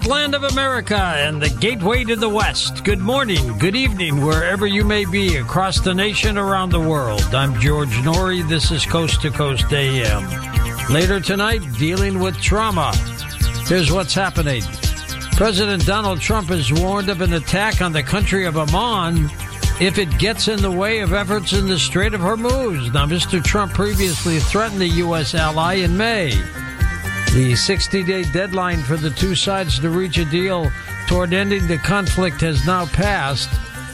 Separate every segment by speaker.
Speaker 1: heartland of America and the gateway to the West. Good morning, good evening, wherever you may be across the nation, around the world. I'm George Norrie. This is Coast to Coast AM. Later tonight, dealing with trauma. Here's what's happening. President Donald Trump has warned of an attack on the country of Oman if it gets in the way of efforts in the Strait of Hormuz. Now, Mr. Trump previously threatened the U.S. ally in May. The 60-day deadline for the two sides to reach a deal toward ending the conflict has now passed.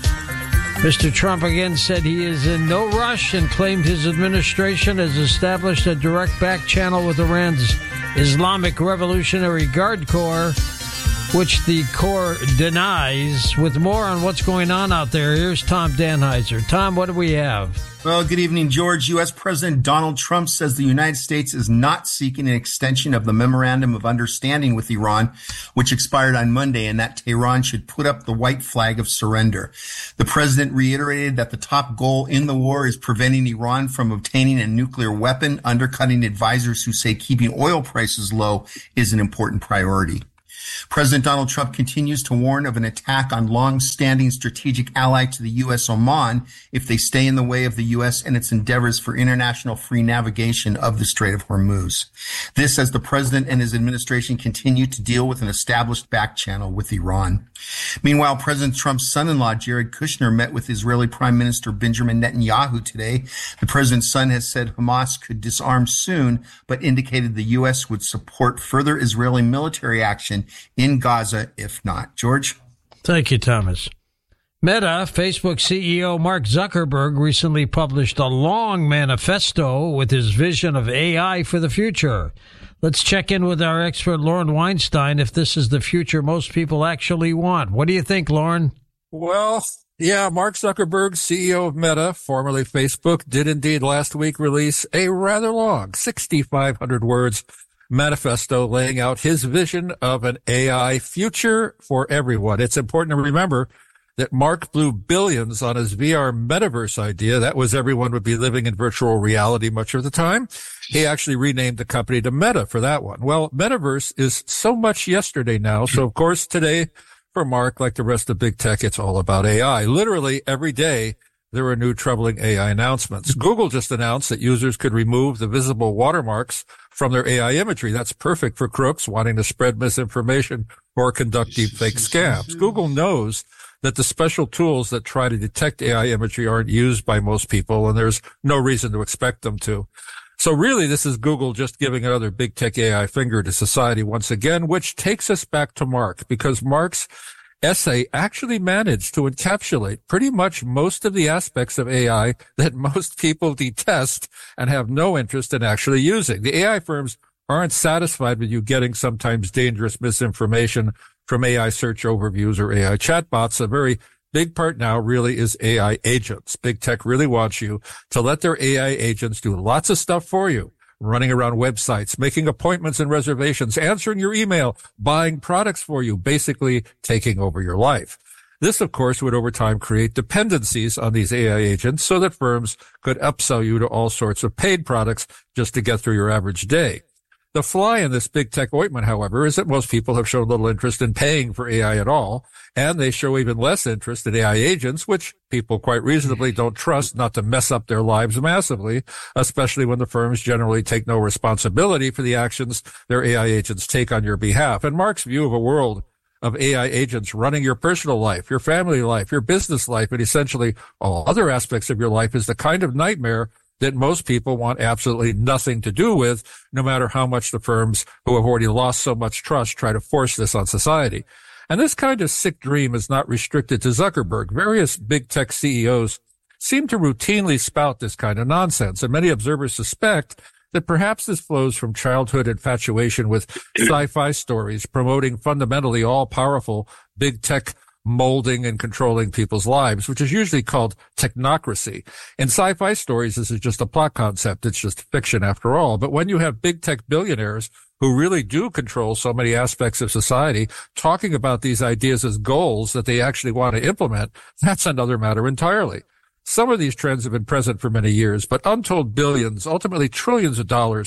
Speaker 1: Mr. Trump again said he is in no rush and claimed his administration has established a direct back channel with Iran's Islamic Revolutionary Guard Corps, which the Corps denies. With more on what's going on out there, here's Tom Danheiser. Tom, what do we have?
Speaker 2: Well, good evening, George. U.S. President Donald Trump says the United States is not seeking an extension of the Memorandum of Understanding with Iran, which expired on Monday, and that Tehran should put up the white flag of surrender. The president reiterated that the top goal in the war is preventing Iran from obtaining a nuclear weapon, undercutting advisors who say keeping oil prices low is an important priority. President Donald Trump continues to warn of an attack on long-standing strategic ally to the U.S., Oman, if they stay in the way of the U.S. and its endeavors for international free navigation of the Strait of Hormuz. This as the president and his administration continue to deal with an established back channel with Iran. Meanwhile, President Trump's son-in-law, Jared Kushner, met with Israeli Prime Minister Benjamin Netanyahu today. The president's son has said Hamas could disarm soon, but indicated the U.S. would support further Israeli military action in Gaza if not. George?
Speaker 1: Thank you, Thomas. Meta, Facebook CEO Mark Zuckerberg recently published a long manifesto with his vision of AI for the future. Let's check in with our expert, Lauren Weinstein, if this is the future most people actually want. What do you think, Lauren?
Speaker 3: Well, yeah, Mark Zuckerberg, CEO of Meta, formerly Facebook, did indeed last week release a rather long, 6,500 words manifesto laying out his vision of an AI future for everyone. It's important to remember that Mark blew billions on his VR metaverse idea. That was everyone would be living in virtual reality much of the time. He actually renamed the company to Meta for that one. Well, metaverse is so much yesterday now. So, of course, today for Mark, like the rest of big tech, it's all about AI. Literally every day, there are new troubling AI announcements. Google just announced that users could remove the visible watermarks from their AI imagery. That's perfect for crooks wanting to spread misinformation or conduct deepfake scams. Google knows that the special tools that try to detect AI imagery aren't used by most people, and there's no reason to expect them to. So really, this is Google just giving another big tech AI finger to society once again, which takes us back to Mark, because Mark's essay actually managed to encapsulate pretty much most of the aspects of AI that most people detest and have no interest in actually using. The AI firms aren't satisfied with you getting sometimes dangerous misinformation from AI search overviews or AI chatbots. A very big part now really is AI agents. Big tech really wants you to let their AI agents do lots of stuff for you. Running around websites, making appointments and reservations, answering your email, buying products for you, basically taking over your life. This, of course, would over time create dependencies on these AI agents so that firms could upsell you to all sorts of paid products just to get through your average day. The fly in this big tech ointment, however, is that most people have shown little interest in paying for AI at all, and they show even less interest in AI agents, which people quite reasonably don't trust not to mess up their lives massively, especially when the firms generally take no responsibility for the actions their AI agents take on your behalf. And Mark's view of a world of AI agents running your personal life, your family life, your business life, and essentially all other aspects of your life is the kind of nightmare that most people want absolutely nothing to do with, no matter how much the firms who have already lost so much trust try to force this on society. And this kind of sick dream is not restricted to Zuckerberg. Various big tech CEOs seem to routinely spout this kind of nonsense, and many observers suspect that perhaps this flows from childhood infatuation with sci-fi stories promoting fundamentally all-powerful big tech molding and controlling people's lives, which is usually called technocracy. In sci-fi stories, this is just a plot concept. It's just fiction after all. But when you have big tech billionaires who really do control so many aspects of society talking about these ideas as goals that they actually want to implement, that's another matter entirely. Some of these trends have been present for many years, but untold billions, ultimately trillions of dollars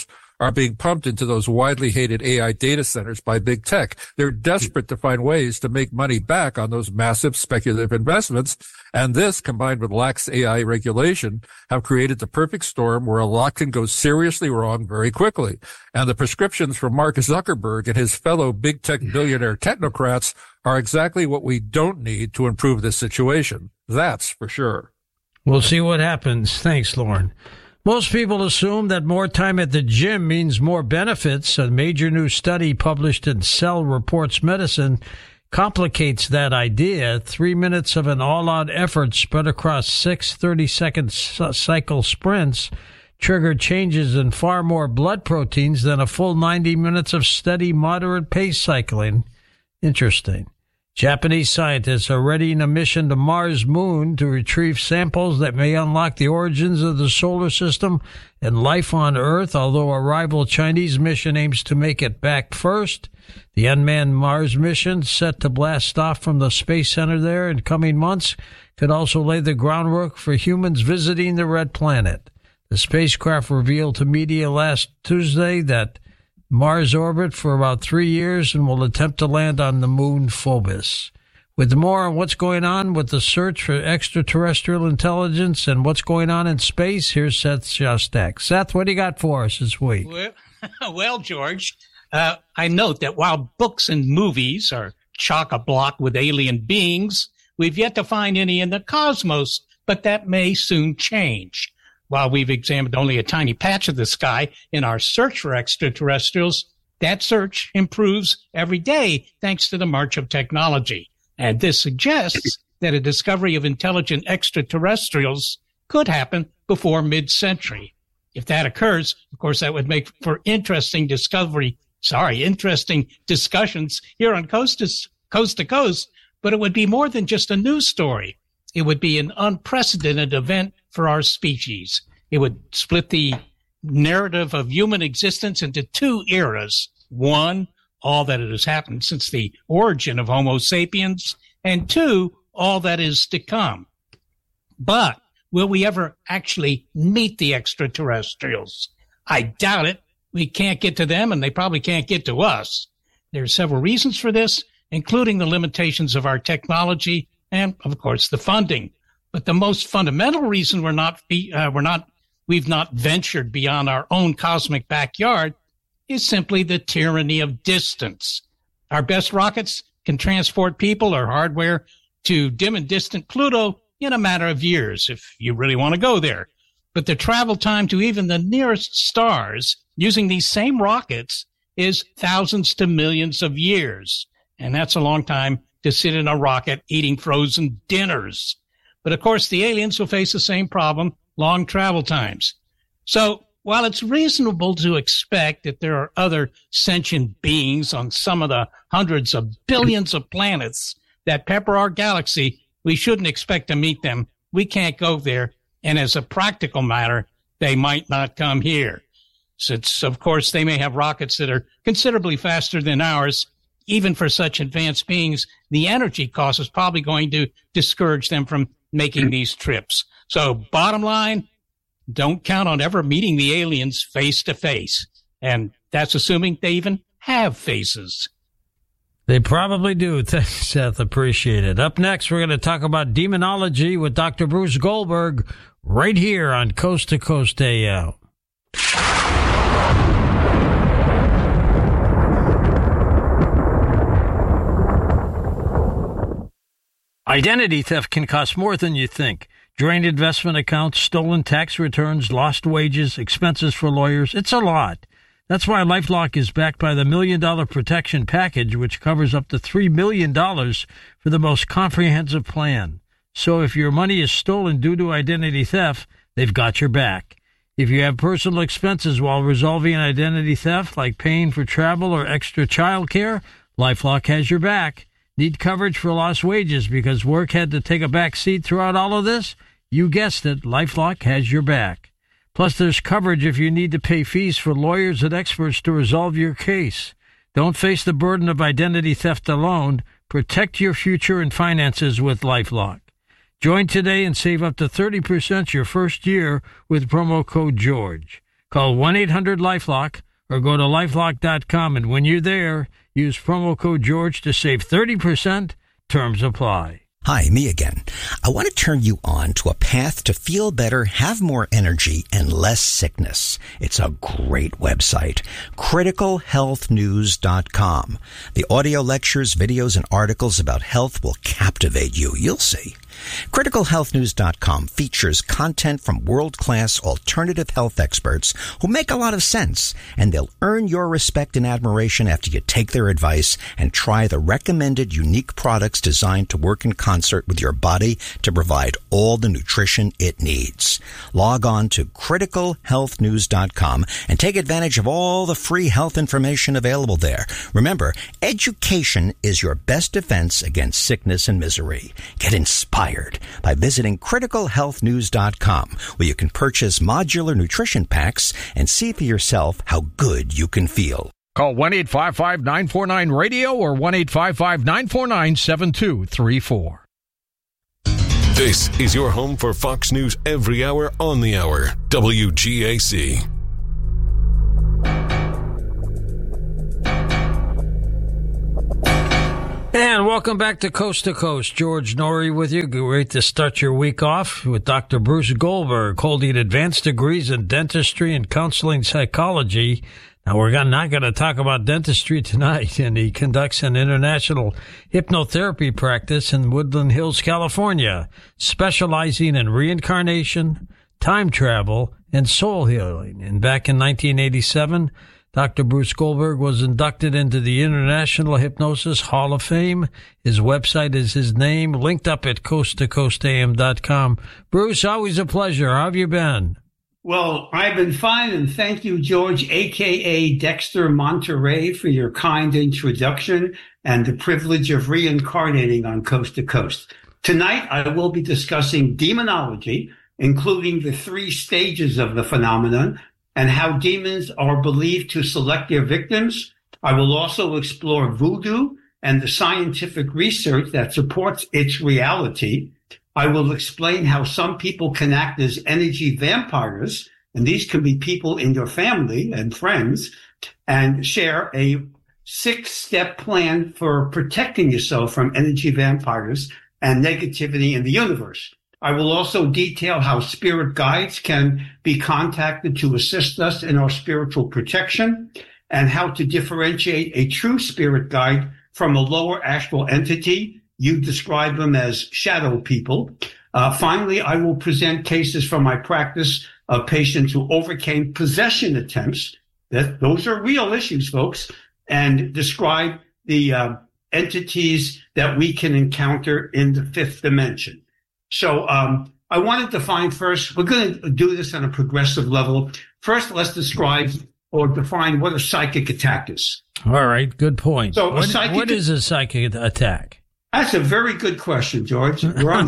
Speaker 3: are being pumped into those widely hated AI data centers by big tech. They're desperate to find ways to make money back on those massive speculative investments. And this, combined with lax AI regulation, have created the perfect storm where a lot can go seriously wrong very quickly. And the prescriptions from Mark Zuckerberg and his fellow big tech billionaire technocrats are exactly what we don't need to improve this situation. That's for sure.
Speaker 1: We'll see what happens. Thanks, Lauren. Most people assume that more time at the gym means more benefits. A major new study published in Cell Reports Medicine complicates that idea. 3 minutes of an all-out effort spread across 6 30-second cycle sprints triggered changes in far more blood proteins than a full 90 minutes of steady, moderate pace cycling. Interesting. Japanese scientists are readying a mission to Mars moon to retrieve samples that may unlock the origins of the solar system and life on Earth, although a rival Chinese mission aims to make it back first. The unmanned Mars mission, set to blast off from the Space Center there in coming months, could also lay the groundwork for humans visiting the Red Planet. The spacecraft revealed to media last Tuesday that Mars orbit for about 3 years and will attempt to land on the moon Phobos. With more on what's going on with the search for extraterrestrial intelligence and what's going on in space, here's Seth Shostak. Seth, what do you got for us this week?
Speaker 4: Well, George, I note that while books and movies are chock-a-block with alien beings, we've yet to find any in the cosmos, but that may soon change. While we've examined only a tiny patch of the sky in our search for extraterrestrials, that search improves every day thanks to the march of technology. And this suggests that a discovery of intelligent extraterrestrials could happen before mid-century. If that occurs, of course, that would make for interesting discussions here on Coast to Coast, but it would be more than just a news story. It would be an unprecedented event for our species. It would split the narrative of human existence into 2 eras. One, all that has happened since the origin of Homo sapiens, and 2, all that is to come. But will we ever actually meet the extraterrestrials? I doubt it. We can't get to them, and they probably can't get to us. There are several reasons for this, including the limitations of our technology and, of course, the funding. But the most fundamental reason we've not ventured beyond our own cosmic backyard is simply the tyranny of distance. Our best rockets can transport people or hardware to dim and distant Pluto in a matter of years, if you really want to go there. But the travel time to even the nearest stars using these same rockets is thousands to millions of years. And that's a long time to sit in a rocket eating frozen dinners. But of course, the aliens will face the same problem, long travel times. So while it's reasonable to expect that there are other sentient beings on some of the hundreds of billions of planets that pepper our galaxy, we shouldn't expect to meet them. We can't go there. And as a practical matter, they might not come here. Since, of course, they may have rockets that are considerably faster than ours. Even for such advanced beings, the energy cost is probably going to discourage them from making these trips. So bottom line, don't count on ever meeting the aliens face to face. And that's assuming they even have faces.
Speaker 1: They probably do. Thanks, Seth. Appreciate it. Up next, we're going to talk about demonology with Dr. Bruce Goldberg right here on Coast to Coast AM. Identity theft can cost more than you think. Drained investment accounts, stolen tax returns, lost wages, expenses for lawyers. It's a lot. That's why LifeLock is backed by the $1 Million Protection Package, which covers up to $3 million for the most comprehensive plan. So if your money is stolen due to identity theft, they've got your back. If you have personal expenses while resolving identity theft, like paying for travel or extra child care, LifeLock has your back. Need coverage for lost wages because work had to take a back seat throughout all of this? You guessed it, LifeLock has your back. Plus, there's coverage if you need to pay fees for lawyers and experts to resolve your case. Don't face the burden of identity theft alone. Protect your future and finances with LifeLock. Join today and save up to 30% your first year with promo code GEORGE. Call 1-800-LifeLock or go to LifeLock.com. And when you're there, use promo code George to save 30%. Terms apply.
Speaker 5: Hi, me again. I want to turn you on to a path to feel better, have more energy, and less sickness. It's a great website, criticalhealthnews.com. The audio lectures, videos, and articles about health will captivate you. You'll see. CriticalHealthNews.com features content from world-class alternative health experts who make a lot of sense, and they'll earn your respect and admiration after you take their advice and try the recommended unique products designed to work in concert with your body to provide all the nutrition it needs. Log on to CriticalHealthNews.com and take advantage of all the free health information available there. Remember, education is your best defense against sickness and misery. Get inspired by visiting criticalhealthnews.com, where you can purchase modular nutrition packs and see for yourself how good you can feel.
Speaker 3: Call 1-855-949-RADIO or 1-855-949-7234.
Speaker 6: This is your home for Fox News every hour on the hour. WGAC.
Speaker 1: And welcome back to Coast. George Norrie with you. Great to start your week off with Dr. Bruce Goldberg, holding advanced degrees in dentistry and counseling psychology. Now, we're not going to talk about dentistry tonight, and he conducts an international hypnotherapy practice in Woodland Hills, California, specializing in reincarnation, time travel, and soul healing. And back in 1987, Dr. Bruce Goldberg was inducted into the International Hypnosis Hall of Fame. His website is his name, linked up at coasttocoastam.com. Bruce, always a pleasure. How have you been?
Speaker 7: Well, I've been fine, and thank you, George, a.k.a. Dexter Monterey, for your kind introduction and the privilege of reincarnating on Coast to Coast. Tonight, I will be discussing demonology, including the 3 stages of the phenomenon, and how demons are believed to select their victims. I will also explore voodoo and the scientific research that supports its reality. I will explain how some people can act as energy vampires, and these can be people in your family and friends, and share a 6-step plan for protecting yourself from energy vampires and negativity in the universe. I will also detail how spirit guides can be contacted to assist us in our spiritual protection, and how to differentiate a true spirit guide from a lower astral entity. You describe them as shadow people. Finally, I will present cases from my practice of patients who overcame possession attempts. Those are real issues, folks, and describe the entities that we can encounter in the 5th dimension. So I wanted to find first, we're going to do this on a progressive level. First, let's describe or define what a psychic attack is.
Speaker 1: All right, good point.
Speaker 7: So
Speaker 1: what is a psychic attack?
Speaker 7: That's a very good question, George. We're on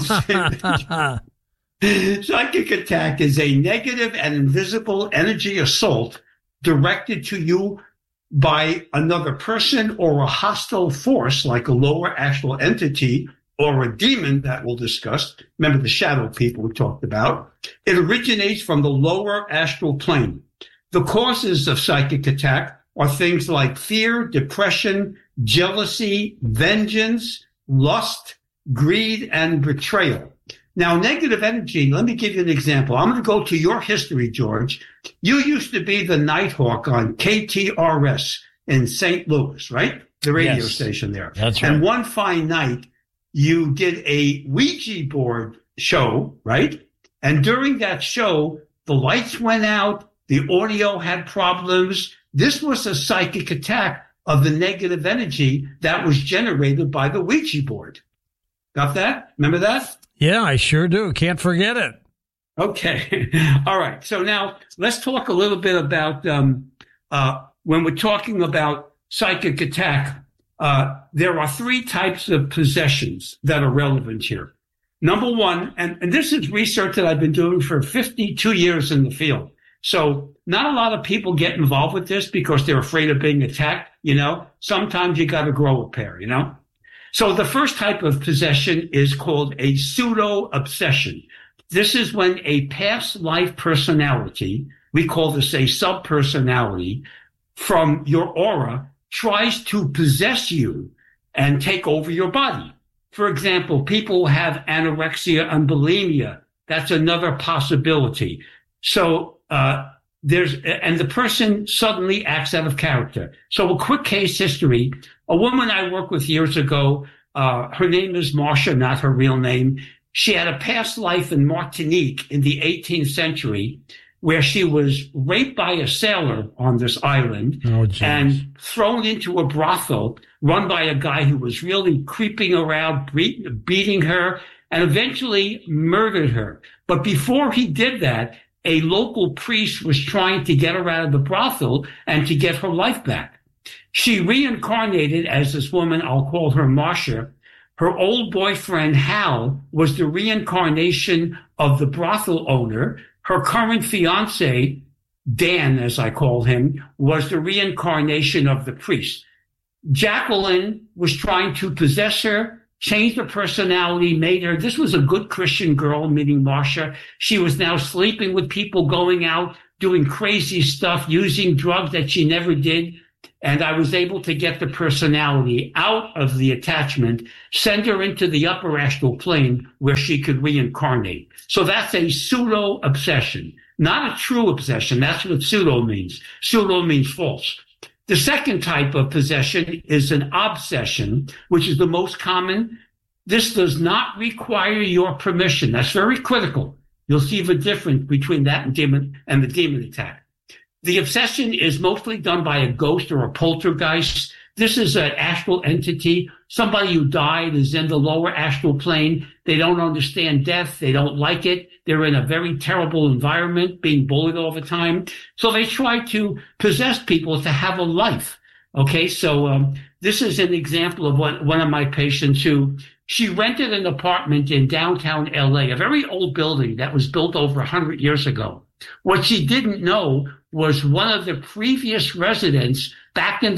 Speaker 7: Psychic attack is a negative and invisible energy assault directed to you by another person or a hostile force like a lower astral entity or a demon that we'll discuss. Remember the shadow people we talked about. It originates from the lower astral plane. The causes of psychic attack are things like fear, depression, jealousy, vengeance, lust, greed, and betrayal. Now, negative energy, let me give you an example. I'm going to go to your history, George. You used to be the Nighthawk on KTRS in St. Louis, right? The radio station there.
Speaker 1: That's right.
Speaker 7: And one fine night, you did a Ouija board show, right? And during that show, the lights went out, the audio had problems. This was a psychic attack of the negative energy that was generated by the Ouija board. Got that? Remember that?
Speaker 1: Yeah, I sure do. Can't forget it.
Speaker 7: Okay. All right. So now let's talk a little bit about when we're talking about psychic attack. There are 3 types of possessions that are relevant here. Number one, and this is research that I've been doing for 52 years in the field. So not a lot of people get involved with this because they're afraid of being attacked. You know, sometimes you got to grow a pair, you know. So the first type of possession is called a pseudo-obsession. This is when a past life personality, we call this a subpersonality, from your aura tries to possess you and take over your body. For example, people who have anorexia and bulimia, that's another possibility. So, and the person suddenly acts out of character. So a quick case history. A woman I worked with years ago, her name is Marcia, not her real name. She had a past life in Martinique in the 18th century where she was raped by a sailor on this island and thrown into a brothel run by a guy who was really creeping around, beating her, and eventually murdered her. But before he did that, a local priest was trying to get her out of the brothel and to get her life back. She reincarnated as this woman, I'll call her Marcia. Her old boyfriend, Hal, was the reincarnation of the brothel owner. Her current fiance, Dan, as I call him, was the reincarnation of the priest. Jacqueline was trying to possess her, changed her personality, made her, this was a good Christian girl, meaning Marcia. She was now sleeping with people, going out, doing crazy stuff, using drugs that she never did. And I was able to get the personality out of the attachment, send her into the upper astral plane where she could reincarnate. So that's a pseudo obsession, not a true obsession. That's what pseudo means. Pseudo means false. The second type of possession is an obsession, which is the most common. This does not require your permission. That's very critical. You'll see the difference between that and the demon attack. The obsession is mostly done by a ghost or a poltergeist. This is an astral entity. Somebody who died is in the lower astral plane. They don't understand death. They don't like it. They're in a very terrible environment, being bullied all the time. So they try to possess people to have a life. Okay, so this is an example of one of my patients who, she rented an apartment in downtown LA, a very old building that was built over 100 years ago. What she didn't know was one of the previous residents back in the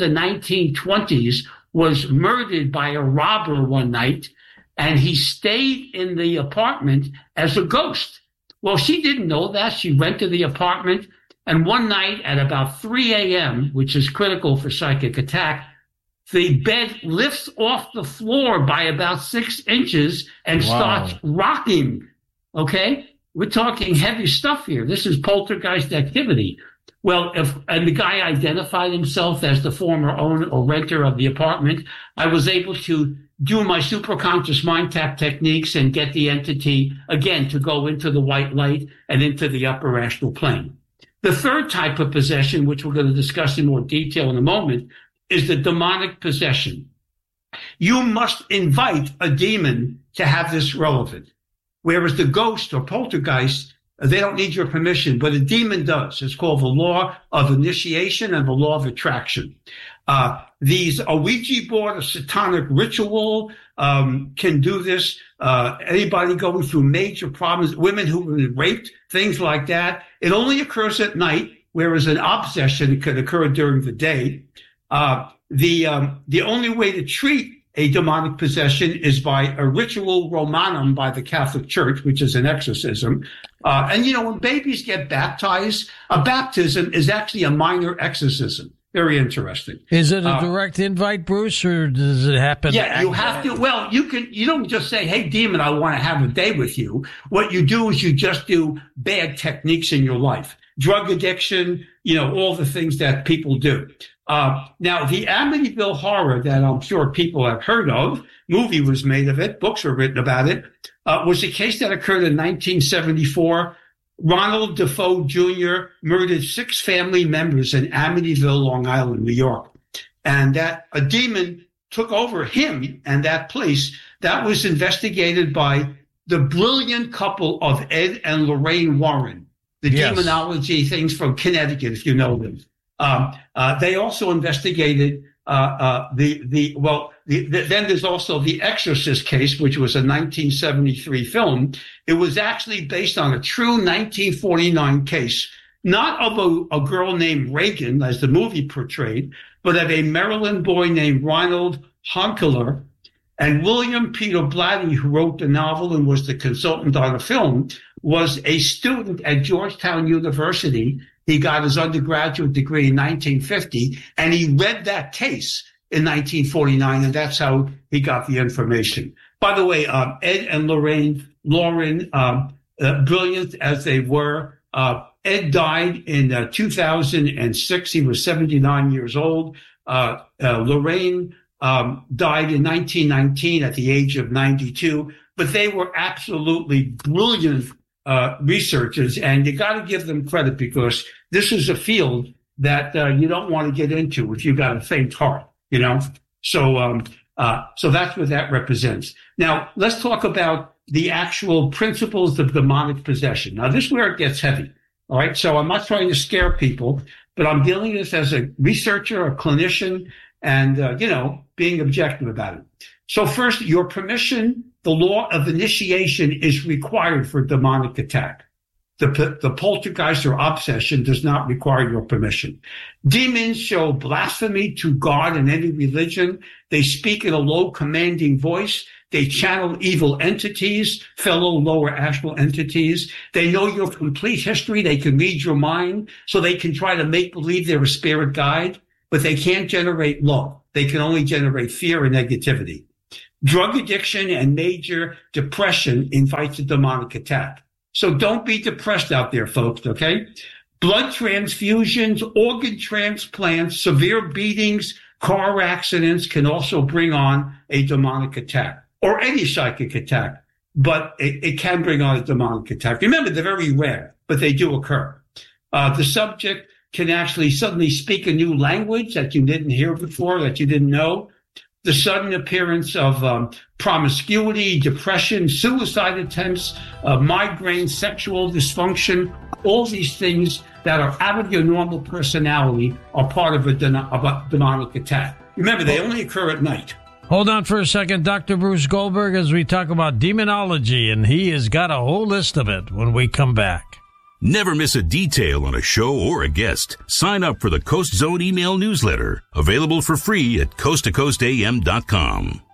Speaker 7: 1920s was murdered by a robber one night, and he stayed in the apartment as a ghost. Well, she didn't know that. She rented the apartment, and one night at about 3 a.m., which is critical for psychic attack, the bed lifts off the floor by about 6 inches and starts rocking. Okay? We're talking heavy stuff here. This is poltergeist activity. Well, and the guy identified himself as the former owner or renter of the apartment, I was able to do my superconscious mind tap techniques and get the entity, again, to go into the white light and into the upper astral plane. The third type of possession, which we're going to discuss in more detail in a moment, is the demonic possession. You must invite a demon to have this relevant. Whereas the ghost or poltergeist, they don't need your permission, but a demon does. It's called the law of initiation and the law of attraction. A Ouija board, a satanic ritual, can do this. Anybody going through major problems, women who've been raped, things like that. It only occurs at night, whereas an obsession could occur during the day. The only way to treat a demonic possession is by a ritual Romanum by the Catholic Church, which is an exorcism. And when babies get baptized, a baptism is actually a minor exorcism. Very interesting.
Speaker 1: Is it a direct invite, Bruce, or does it happen?
Speaker 7: Yeah, you have to. Well, you don't just say, hey, demon, I want to have a day with you. What you do is you just do bad techniques in your life. Drug addiction, all the things that people do. Now, the Amityville Horror that I'm sure people have heard of, movie was made of it, books were written about it, was a case that occurred in 1974. Ronald Defoe Jr. murdered 6 family members in Amityville, Long Island, New York. And that a demon took over him and that place. That was investigated by the brilliant couple of Ed and Lorraine Warren, the demonology things from Connecticut, if you know them. They also investigated then there's also the Exorcist case, which was a 1973 film. It was actually based on a true 1949 case, not of a girl named Reagan, as the movie portrayed, but of a Maryland boy named Ronald Honkeler. And William Peter Blatty, who wrote the novel and was the consultant on the film, was a student at Georgetown University He got his undergraduate degree in 1950, and he read that case in 1949, and that's how he got the information. By the way, Ed and Lauren, brilliant as they were, Ed died in 2006. He was 79 years old. Lorraine died in 1919 at the age of 92. But they were absolutely brilliant researchers, and you got to give them credit because this is a field that you don't want to get into if you got a faint heart, you know. So that's what that represents. Now let's talk about the actual principles of demonic possession. Now this is where it gets heavy. All right. So I'm not trying to scare people, but I'm dealing with this as a researcher, a clinician, and, being objective about it. So first, your permission, the law of initiation is required for demonic attack. The poltergeist or obsession does not require your permission. Demons show blasphemy to God and any religion. They speak in a low commanding voice. They channel evil entities, fellow lower astral entities. They know your complete history. They can read your mind, so they can try to make believe they're a spirit guide, but they can't generate love. They can only generate fear and negativity. Drug addiction and major depression invites a demonic attack. So don't be depressed out there, folks, okay? Blood transfusions, organ transplants, severe beatings, car accidents can also bring on a demonic attack or any psychic attack, but it can bring on a demonic attack. Remember, they're very rare, but they do occur. The subject can actually suddenly speak a new language that you didn't hear before, that you didn't know. The sudden appearance of promiscuity, depression, suicide attempts, migraine, sexual dysfunction, all these things that are out of your normal personality are part of a demonic attack. Remember, they only occur at night.
Speaker 1: Hold on for a second, Dr. Bruce Goldberg, as we talk about demonology, and he has got a whole list of it when we come back.
Speaker 8: Never miss a detail on a show or a guest. Sign up for the Coast Zone email newsletter, available for free at coasttocoastam.com.